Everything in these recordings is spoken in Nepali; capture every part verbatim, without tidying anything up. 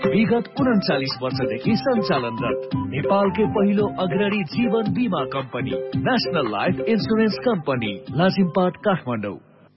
विगत उन्चालिस वर्षदेखि सञ्चालनरत नेपालकै पहिलो अग्रणी जीवन बीमा company national life insurance company Lazimpat Kathmandu.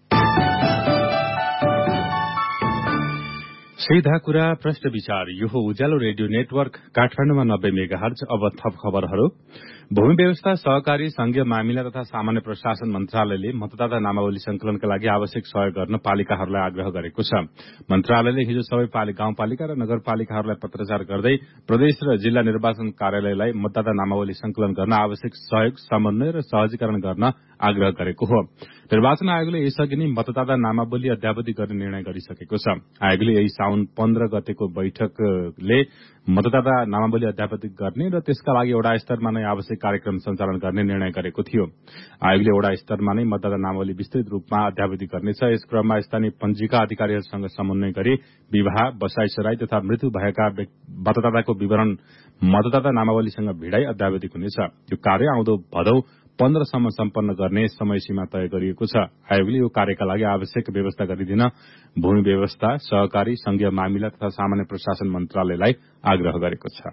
सीधा कुरा प्रश्न विचार यो हो उज्यालो रेडियो नेटवर्क काठमाडौँमा नब्बे मेगाहर्ज। अब थप खबरहरू। भूमि व्यवस्था सहकारी संघीय मामिला तथा सामान्य प्रशासन मन्त्रालयले मतदाता नामावली संकलनका लागि आवश्यक सहयोग गर्न पालिकाहरूलाई आग्रह गरेको छ। मन्त्रालयले हिजो सबै पालिका गाउँपालिका र नगरपालिकाहरूलाई पत्राचार गर्दै प्रदेश र जिल्ला निर्वाचन कार्यालयलाई मतदाता नामावली संकलन गर्न आवश्यक सहयोग समन्वय र सहजीकरण गर्न आग्रह गरेको हो। निर्वाचन आयोगले यसअघि नै मतदाता नामावली अद्यावधि गर्ने निर्णय गरिसकेको छ। आयोगले यही साउन पन्ध्र गतेको बैठकले मतदाता नामावली अद्यावधि गर्ने र त्यसका लागि वडा स्तरमा नै आवश्यक कार्यक्रम सञ्चालन गर्ने निर्णय गरेको थियो। आयोगले वडा स्तरमा नै मतदाता नामावली विस्तृत रूपमा अद्यावधि गर्नेछ। यस क्रममा स्थानीय पञ्जीका अधिकारीहरूसँग समन्वय गरी विवाह, बसाइसराई तथा मृत्यु भएका मतदाताको विवरण मतदाता नामावलीसँग भिडाई अद्यावधि हुनेछ। यो कार्य आउँदो भदौ पन्ध्रसम्म सम्पन्न गर्ने समय सीमा तय गरिएको छ। आयोगले यो कार्यका लागि आवश्यक व्यवस्था गरिदिन भूमि व्यवस्था, सहकारी, संघीय मामिला तथा सामान्य प्रशासन मन्त्रालयलाई आग्रह गरेको छ।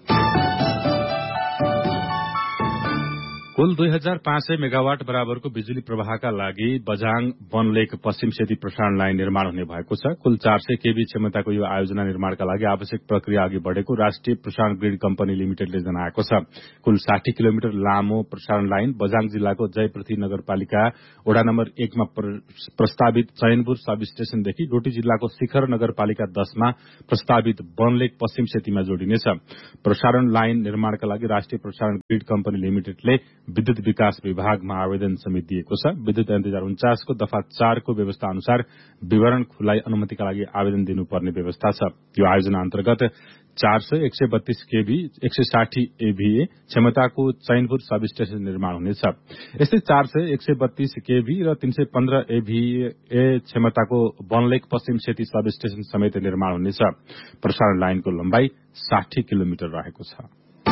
कुल दुई हजार पाँच सय मेगावाट बराबरको बिजुली प्रवाहका लागि बझाङ बनलेक पश्चिम सेती प्रसारण लाइन निर्माण हुने भएको छ। कुल चार सय केबी क्षमताको यो आयोजना निर्माणका लागि आवश्यक प्रक्रिया अघि बढेको राष्ट्रिय प्रसारण ग्रिड कम्पनी लिमिटेडले जनाएको छ। कुल साठी किलोमिटर लामो प्रसारण लाइन बझाङ जिल्लाको जयपृथ्वी नगरपालिका वडा नम्बर एकमा प्रस्तावित चयनपुर सब स्टेशनदेखि डोटी जिल्लाको शिखर नगरपालिका दशमा प्रस्तावित बनलेक पश्चिम सेतीमा जोडिनेछ। प्रसारण लाइन निर्माणका लागि राष्ट्रिय प्रसारण ग्रिड कम्पनी लिमिटेडले विद्युत विकास विभागमा आवेदन समेत दिएको छ। विद्युत ऐन दुई हजार उन्चासको दफा चारको व्यवस्था अनुसार विवरण खुलाई अनुमतिका लागि आवेदन दिनुपर्ने व्यवस्था छ। यो आयोजना अन्तर्गत चार सय एक सय बत्तीस केबी एक सय साठी एभीए क्षमताको चैनपुर सब स्टेशन निर्माण हुनेछ। यस्तै चार सय एक सय बत्तीस केबी र तीन सय पन्ध्र एभीए क्षमताको बनलेक पश्चिम सेती सब स्टेशन समेत निर्माण हुनेछ। प्रसारण लाइनको लम्बाई साठी किलोमिटर रहेको छ।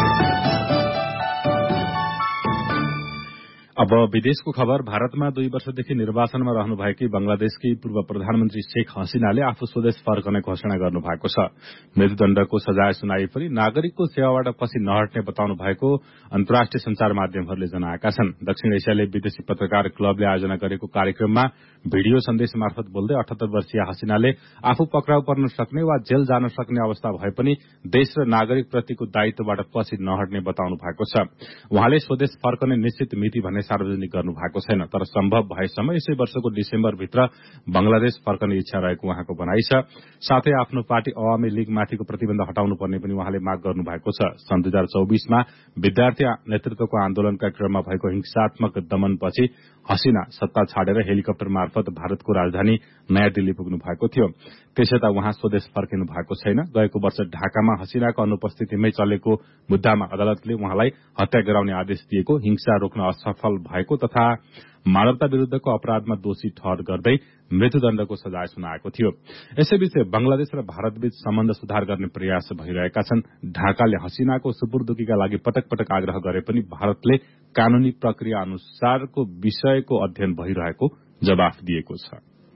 अब विदेशको खबर। भारतमा दुई वर्षदेखि निर्वाचनमा रहनुभएकी बंगलादेशकी पूर्व प्रधानमन्त्री शेख हसीनाले आफू स्वदेश फर्कने घोषणा गर्नु भएको छ। मृत्युदण्डको सजाय सुनाए पनि नागरिकको सेवाबाट पछि नहट्ने बताउनु भएको अन्तर्राष्ट्रिय संचार माध्यमहरूले जनाएका छन्। दक्षिण एसियाले विदेशी पत्रकार क्लबले आयोजना गरेको कार्यक्रममा भिडियो सन्देश मार्फत बोल्दै अठहत्तर वर्षीय हसीनाले आफू पक्राउ पर्न सक्ने वा जेल जान सक्ने अवस्था भए पनि देश र नागरिक प्रतिको दायित्वबाट पछि नहट्ने बताउनु भएको छ। उहाँले स्वदेश फर्कने निश्चित मिति भन्ने सार्वजनिक गर्नु भएको छैन, तर सम्भव भएसम्म यसै वर्षको डिसेम्बरभित्र बंगलादेश फर्कने इच्छा रहेको उहाँको भनाइ छ। साथै आफ्नो पार्टी अवामी लीगमाथिको प्रतिबन्ध हटाउनु पर्ने पनि उहाँले माग गर्नु भएको छ। सन् दुई हजार चौबिसमा विद्यार्थी नेतृत्वको आन्दोलनका क्रममा भएको हिंसात्मक दमनपछि हसीना सत्ता छाडेर हेलिकप्टर मार्फत भारतको राजधानी नयाँ दिल्ली पुग्नु भएको थियो। त्यसैता उहाँ स्वदेश फर्किनु भएको छैन। गएको वर्ष ढाकामा हसीनाको अनुपस्थितिमै चलेको मुद्दामा अदालतले उहाँलाई हत्या गराउने आदेश दिएको, हिंसा रोक्न असफल भएको तथा मानवता विरूद्धको अपराधमा दोषी ठहर गर्दै मृत्युदण्डको सजाय सुनाएको थियो। यसैबीच बंगलादेश र भारतबीच सम्बन्ध सुधार गर्ने प्रयास भइरहेका छन्। ढाकाले हसीनाको सुपुर्दुकीका लागि पटक पटक आग्रह गरे पनि भारतले कानूनी प्रक्रिया अनुसारको विषयको अध्ययन भइरहेको जवाफ दिएको छ।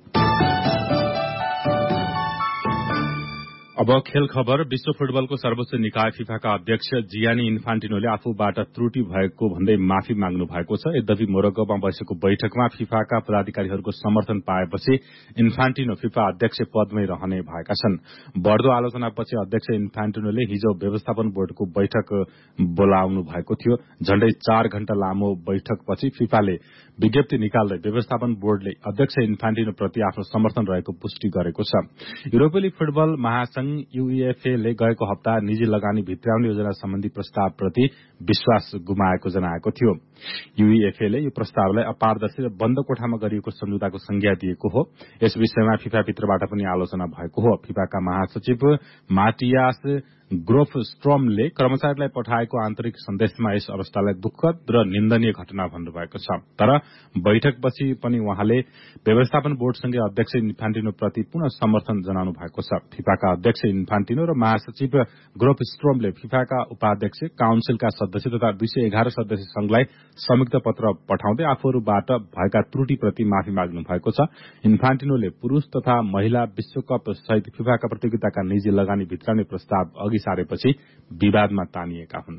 अब खेल खबर। विश्व फुटबलको सर्वोच्च निकाय फिफाका अध्यक्ष जियानी इन्फान्टिनोले आफूबाट त्रुटि भएको भन्दै माफी माग्नु भएको छ। यद्यपि मोरक्कोमा बसेको बैठकमा फिफाका पदाधिकारीहरूको समर्थन पाएपछि इन्फान्टिनो फिफा अध्यक्ष पदमै रहने भएका छन्। बढ़दो आलोचनापछि अध्यक्ष इन्फान्टिनोले हिजो व्यवस्थापन बोर्डको बैठक बोलाउनु भएको थियो। झण्डै चार घण्टा लामो बैठकपछि फिफाले विज्ञप्ति निकाल्दै व्यवस्थापन बोर्डले अध्यक्ष इन्फान्टिनो प्रति आफ्नो समर्थन रहेको पुष्टि गरेको छ। युरोपेली फुटबल महासंघ यूईएफए ले गएको हप्ता निजी लगानी भित्र्याउने योजना सम्बन्धी प्रस्तावप्रति विश्वास गुमाएको जनाएको थियो। यूईएफए ले यो प्रस्तावलाई अपारदर्शी र बन्द कोठामा गरिएको सम्झौताको संज्ञा दिएको हो। यस विषयमा फिफा भित्रबाट पनि आलोचना भएको हो। फिफाका महासचिव माटियास ग्रोफ स्ट्रमले कर्मचारीलाई पठाएको आन्तरिक सन्देशमा यस अवस्थालाई दुःखद र निन्दनीय घटना भन्नुभएको छ। तर बैठकपछि पनि उहाँले व्यवस्थापन बोर्डसँगै अध्यक्ष इन्फान्टिनो प्रति पुनः समर्थन जनाउनु भएको छ। फिफाका अध्यक्ष इन्फान्टिनो र महासचिव ग्रोफ स्ट्रमले फिफाका उपाध्यक्ष, काउन्सिलका सदस्य तथा दुई सय एघार सदस्य संघलाई संयुक्त पत्र पठाउँदै आफूहरूबाट भएका त्रुटिप्रति माफी माग्नु भएको छ। इन्फान्टिनोले पुरूष तथा महिला विश्वकप सहित फिफाका प्रतियोगिताका निजी लगानी भित्राउने प्रस्ताव अघि सारेपछि विवादमा तानिएका हुन्।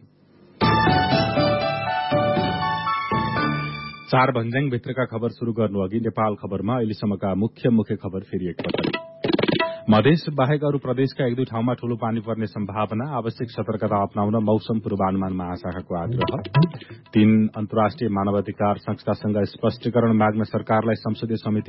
चार भन्ज्याङ भित्रका खबर शुरू गर्नु अघि नेपाल खबरमा अहिलेसम्मका मुख्य मुख्य खबर फेरि एकपटक। मधेस बाहेक अरू प्रदेशका एक दुई ठाउँमा ठूलो पानी पर्ने सम्भावना, आवश्यक सतर्कता अपनाउन मौसम पूर्वानुमान महाशाखाको आग्रह। तीन अन्तर्राष्ट्रिय मानवाधिकार संस्थासँग स्पष्टीकरण माग्न सरकारलाई संसदीय समिति